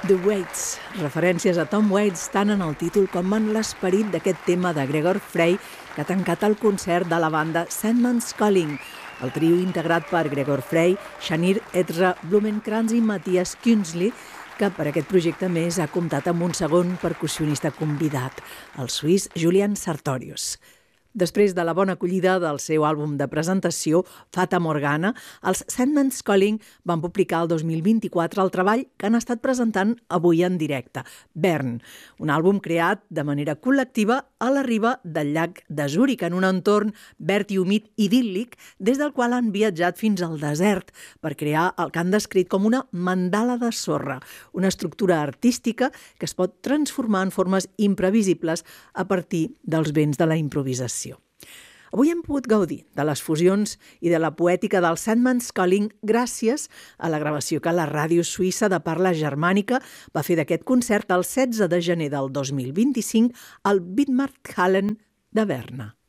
The Waits, referències a Tom Waits tant en el títol com en l'esperit d'aquest tema de Gregor Frey que ha tancat el concert de la banda Sandman's Calling, el trio integrat per Gregor Frey, Shanir Ezra Blumenkrantz i Matthias Künzli, que per aquest projecte més ha comptat amb un segon percussionista convidat, el suís Julian Sartorius. Després de la bona acollida del seu àlbum de presentació, Fata Morgana, els Sandman's Calling van publicar el 2024 el treball que han estat presentant avui en directe, Bern, un àlbum creat de manera col·lectiva a la riba del llac de Zúrich, en un entorn verd i humit idíl·lic, des del qual han viatjat fins al desert per crear el que han descrit com una mandala de sorra, una estructura artística que es pot transformar en formes imprevisibles a partir dels vents de la improvisació. Avui hem pogut gaudir de les fusions i de la poètica del Sandman's Calling gràcies a la gravació que la ràdio suïssa de parla germànica va fer d'aquest concert el 16 de gener del 2025 al Bitmarkthallen de Berna.